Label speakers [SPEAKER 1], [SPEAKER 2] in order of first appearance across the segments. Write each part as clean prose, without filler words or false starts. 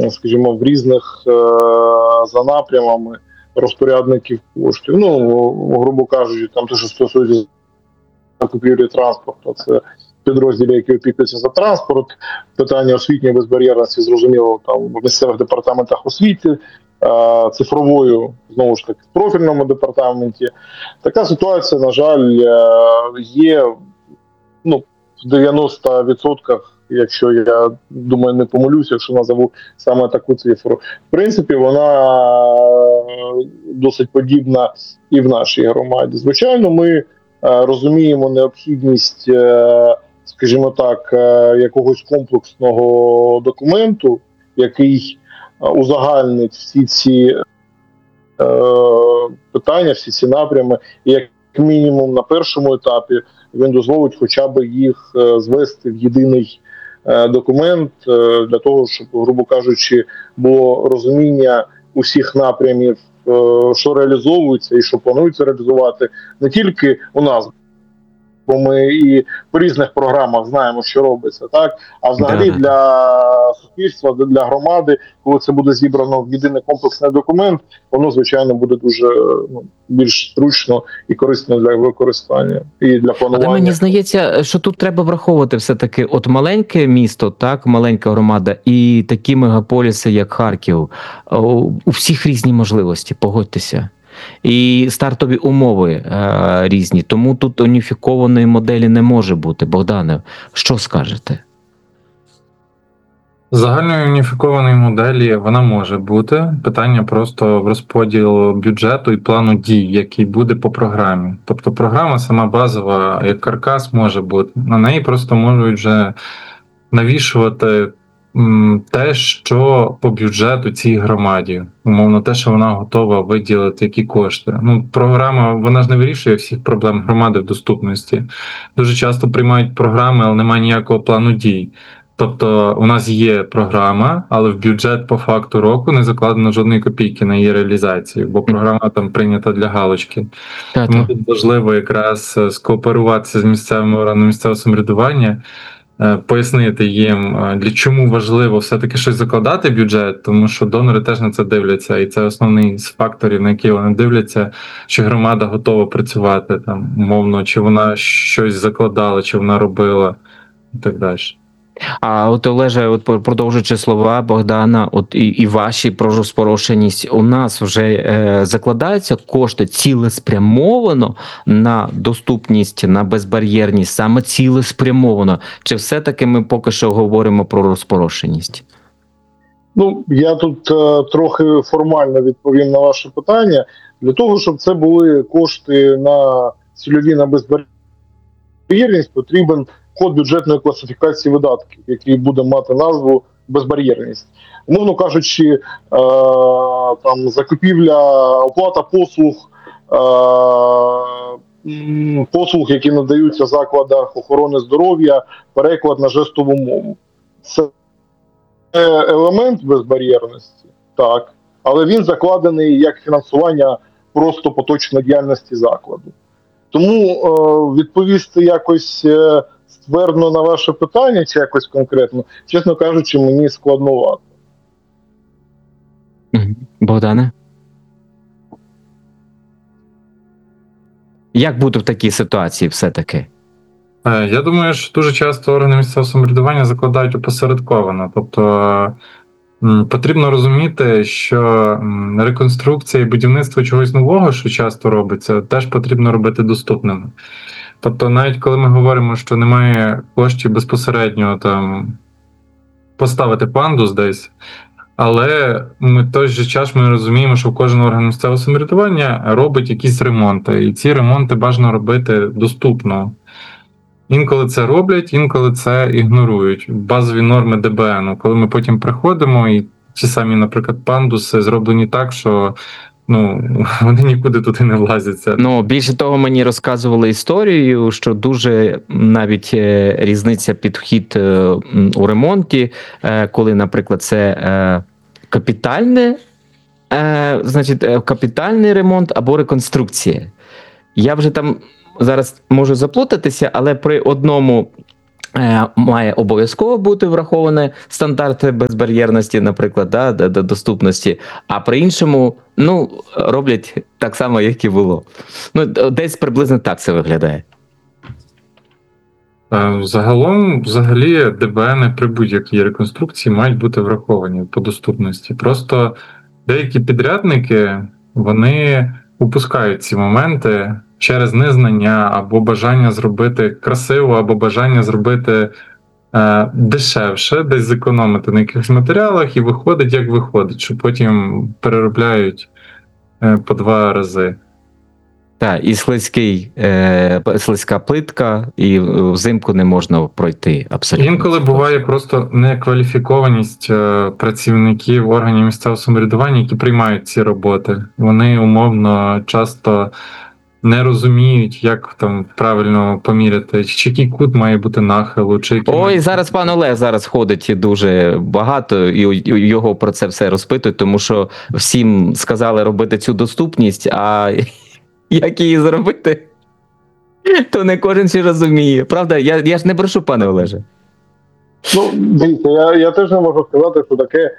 [SPEAKER 1] скажімо, в різних за напрямами розпорядників коштів. Грубо кажучи, там те, що стосується закупівлі транспорту, це підрозділи, які опікуються за транспорт, питання освітньої безбар'єрності, зрозуміло, там в місцевих департаментах освіти, цифровою, знову ж таки, в профільному департаменті. Така ситуація, на жаль, є в 90%, якщо я думаю, не помилюся, якщо назову саме таку цифру. В принципі, вона досить подібна і в нашій громаді. Звичайно, ми розуміємо необхідність, скажімо так, якогось комплексного документу, який узагальнить всі ці питання, всі ці напрями, і як мінімум на першому етапі він дозволить хоча б їх звести в єдиний документ для того, щоб, грубо кажучи, було розуміння усіх напрямів, що реалізовується і що планується реалізувати не тільки у нас, бо ми і по різних програмах знаємо, що робиться, так, а взагалі для суспільства, для громади, коли це буде зібрано в єдиний комплексний документ, воно, звичайно, буде дуже більш зручно і корисно для використання і для планування.
[SPEAKER 2] Але мені здається, що тут треба враховувати все-таки от маленьке місто, так, маленька громада і такі мегаполіси, як Харків, у всіх різні можливості, погодьтеся. І стартові умови різні, тому тут уніфікованої моделі не може бути. Богдане, що скажете?
[SPEAKER 3] Загальної уніфікованої моделі вона може бути. Питання просто в розподілу бюджету і плану дій, який буде по програмі. Тобто програма сама базова, як каркас, може бути. На неї просто можуть вже навішувати те, що по бюджету цій громаді. Умовно, те, що вона готова виділити, які кошти. Програма, вона ж не вирішує всіх проблем громади в доступності. Дуже часто приймають програми, але немає ніякого плану дій. Тобто у нас є програма, але в бюджет по факту року не закладено жодної копійки на її реалізацію, бо програма там прийнята для галочки. Тому тут важливо якраз скооперуватися з місцевими органами місцевого самоврядування, пояснити їм, для чому важливо все-таки щось закладати в бюджет, тому що донори теж на це дивляться, і це основний з факторів, на які вони дивляться, чи громада готова працювати, там, умовно, чи вона щось закладала, чи вона робила, і так далі.
[SPEAKER 2] А от, Олеже, продовжуючи слова Богдана, і ваші про розпорошеність, у нас вже закладаються кошти цілеспрямовано на доступність, на безбар'єрність, саме цілеспрямовано? Чи все-таки ми поки що говоримо про розпорошеність?
[SPEAKER 1] Я тут трохи формально відповім на ваше питання. Для того, щоб це були кошти на цільові, на безбар'єрність, потрібен код бюджетної класифікації видатків, який буде мати назву безбар'єрність. Умовно кажучи, там закупівля, оплата послуг, які надаються в закладах охорони здоров'я, переклад на жестову мову. Це елемент безбар'єрності, так, але він закладений як фінансування просто поточної діяльності закладу. Тому відповісти якось ствердно на ваше питання, чи якось конкретно, чесно кажучи, мені складновато.
[SPEAKER 2] Богдане? Як бути в такій ситуації все-таки?
[SPEAKER 3] Я думаю, що дуже часто органи місцевого самоврядування закладають опосередковано. Тобто потрібно розуміти, що реконструкція і будівництво чогось нового, що часто робиться, теж потрібно робити доступними. Тобто навіть коли ми говоримо, що немає коштів безпосередньо там поставити пандус десь, але в той же час ми розуміємо, що кожен орган місцевого самоврядування робить якісь ремонти, і ці ремонти бажано робити доступно. Інколи це роблять, інколи це ігнорують. Базові норми ДБН, коли ми потім приходимо, і ті самі, наприклад, пандуси зроблені так, що вони нікуди туди не влазяться.
[SPEAKER 2] Більше того, мені розказували історію, що дуже навіть різниця підхід у ремонті, коли, наприклад, це капітальний ремонт або реконструкція. Я вже там зараз можу заплутатися, але при одному має обов'язково бути враховані стандарти безбар'єрності, наприклад, доступності, а при іншому, ну, роблять так само, як і було. Ну, десь приблизно так це виглядає.
[SPEAKER 3] Загалом, взагалі, ДБН при будь-якій реконструкції мають бути враховані по доступності. Просто деякі підрядники, вони упускають ці моменти через незнання або бажання зробити красиво, або бажання зробити дешевше, десь зекономити на якихось матеріалах, і виходить, як виходить, що потім переробляють по 2 рази.
[SPEAKER 2] Так, і слизька плитка, і взимку не можна пройти абсолютно.
[SPEAKER 3] Інколи буває просто некваліфікованість працівників органів місцевого самоврядування, які приймають ці роботи. Вони умовно часто не розуміють, як там правильно поміряти, чи який кут має бути нахилу, чи який...
[SPEAKER 2] Ой, зараз пан Олег зараз ходить дуже багато, і його про це все розпитують, тому що всім сказали робити цю доступність, а як її зробити, то не кожен ще розуміє. Правда? Я ж не брешу, пане Олеже.
[SPEAKER 1] Ну, дивіться, я теж не можу сказати, що таке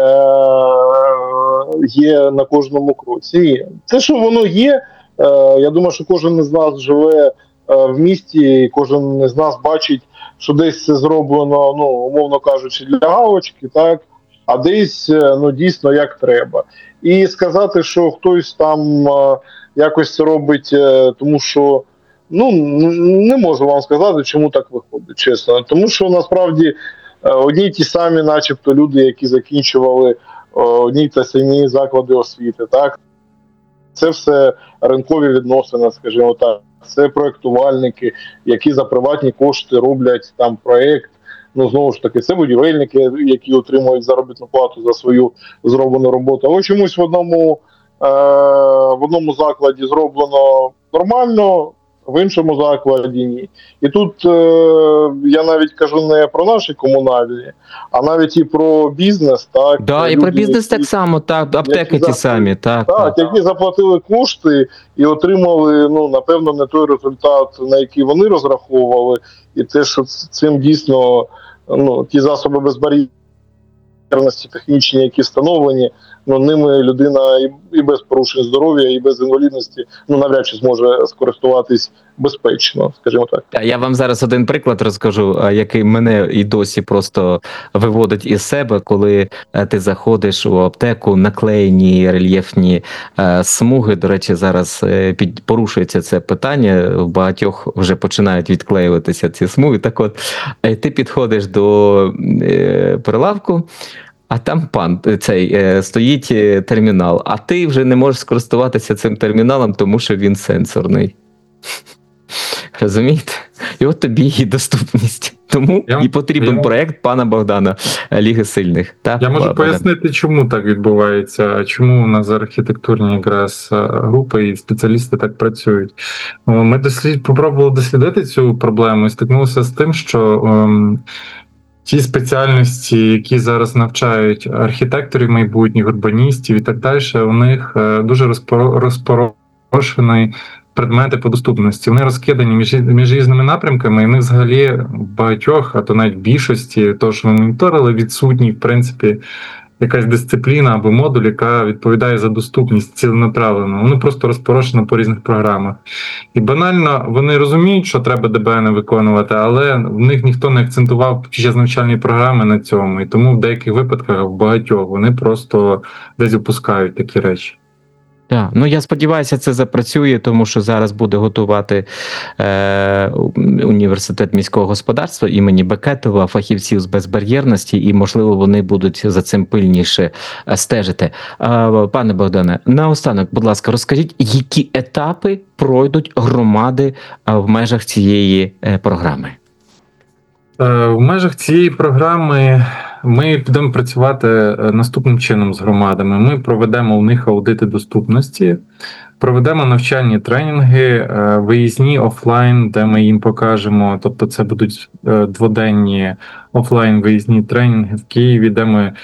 [SPEAKER 1] є на кожному кроці. Це, що воно є, я думаю, що кожен із нас живе в місті, і кожен із нас бачить, що десь це зроблено, ну, умовно кажучи, для галочки, так, а десь, ну, дійсно, як треба. І сказати, що хтось там якось це робить, тому що, ну, не можу вам сказати, чому так виходить, чесно. Тому що, насправді, одні й ті самі, начебто, люди, які закінчували одні й ті самі заклади освіти, так? Це все ринкові відносини, скажімо так. Це проєктувальники, які за приватні кошти роблять там проєкт. Ну, знову ж таки, це будівельники, які отримують заробітну плату за свою зроблену роботу. Але чомусь в одному закладі зроблено нормально, в іншому закладі ні. І тут я навіть кажу не про наші комунальні, а навіть і про бізнес. Так,
[SPEAKER 2] да, і про бізнес так само, так, аптеки ті самі. Так,
[SPEAKER 1] які заплатили кошти і отримали, ну, напевно, не той результат, на який вони розраховували. І те, що цим дійсно, ну, ті засоби безбар'єрності технічні, які встановлені, ну, ними людина і без порушень здоров'я, і без інвалідності, ну, навряд чи зможе скористуватись безпечно, скажімо так.
[SPEAKER 2] Я вам зараз один приклад розкажу, який мене і досі просто виводить із себе, коли ти заходиш у аптеку, наклеєні рельєфні смуги. До речі, зараз порушується це питання, в багатьох вже починають відклеюватися ці смуги. Так от, ти підходиш до прилавку, а там стоїть термінал, а ти вже не можеш скористуватися цим терміналом, тому що він сенсорний. Розумієте? І от тобі і доступність. Тому і потрібен проєкт пана Богдана Ліги Сильних.
[SPEAKER 3] Я можу пояснити, чому так відбувається, чому у нас архітектурні якраз групи і спеціалісти так працюють. Ми попробували дослідити цю проблему і стикнулися з тим, що ті спеціальності, які зараз навчають архітекторів майбутніх, урбаністів і так далі, у них дуже розпорошений предмети по доступності. Вони розкидані між різними напрямками, і в них взагалі в багатьох, а то навіть в більшості, того, що ми моніторили, відсутні, в принципі, якась дисципліна або модуль, яка відповідає за доступність ціленаправлено. Вони просто розпорошені по різних програмах. І банально вони розуміють, що треба ДБН виконувати, але в них ніхто не акцентував під час навчальної програми на цьому. І тому в деяких випадках, в багатьох, вони просто десь опускають такі речі.
[SPEAKER 2] Так, ну я сподіваюся, це запрацює, тому що зараз буде готувати університет міського господарства імені Бекетова фахівців з безбар'єрності, і, можливо, вони будуть за цим пильніше стежити. Пане Богдане, наостанок, будь ласка, розкажіть, які етапи пройдуть громади в межах цієї програми?
[SPEAKER 3] В межах цієї програми ми підемо працювати наступним чином з громадами. Ми проведемо у них аудити доступності, проведемо навчальні тренінги, виїзні офлайн, де ми їм покажемо, тобто це будуть дводенні офлайн виїзні тренінги в Києві, де ми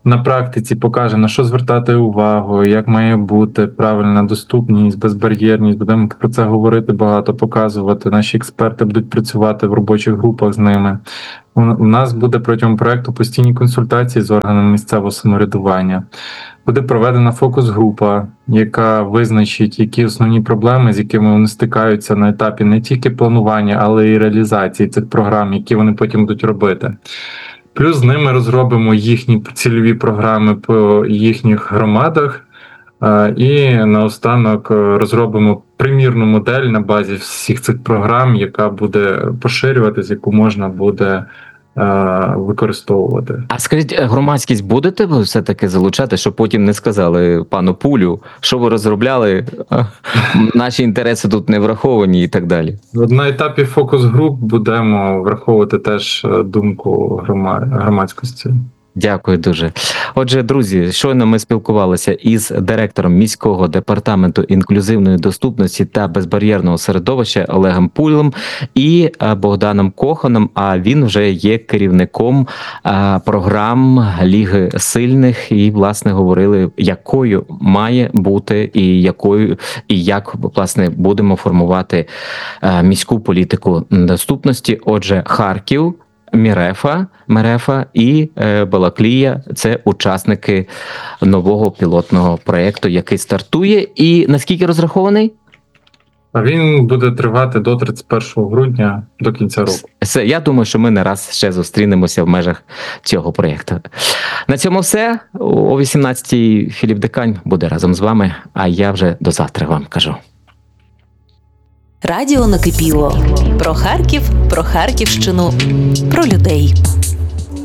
[SPEAKER 3] на практиці покаже, на що звертати увагу, як має бути правильна доступність, безбар'єрність. Будемо про це говорити багато, показувати. Наші експерти будуть працювати в робочих групах з ними. У нас буде протягом проекту постійні консультації з органами місцевого самоврядування. Буде проведена фокус-група, яка визначить, які основні проблеми, з якими вони стикаються на етапі не тільки планування, але й реалізації цих програм, які вони потім будуть робити. Плюс з ними розробимо їхні цільові програми по їхніх громадах, і наостанок розробимо примірну модель на базі всіх цих програм, яка буде поширюватись, яку можна буде використовувати.
[SPEAKER 2] А скажіть, громадськість будете ви все-таки залучати, щоб потім не сказали пану Пулю, що ви розробляли, наші інтереси тут не враховані і так далі?
[SPEAKER 3] На етапі фокус-груп будемо враховувати теж думку громадськості.
[SPEAKER 2] Дякую дуже. Отже, друзі, щойно ми спілкувалися із директором міського департаменту інклюзивної доступності та безбар'єрного середовища Олегом Пулем і Богданом Коханом, а він вже є керівником програм Ліги сильних і, власне, говорили, якою має бути і якою і як, власне, будемо формувати міську політику доступності. Отже, Харків, Мерефа і Балаклія – це учасники нового пілотного проєкту, який стартує. І наскільки розрахований?
[SPEAKER 3] А він буде тривати до 31 грудня, до кінця року.
[SPEAKER 2] Все, я думаю, що ми не раз ще зустрінемося в межах цього проєкту. На цьому все. О 18-й Філіп Дикань буде разом з вами, а я вже до завтра вам кажу.
[SPEAKER 4] Радіо накипіло. Про Харків, про Харківщину, про людей.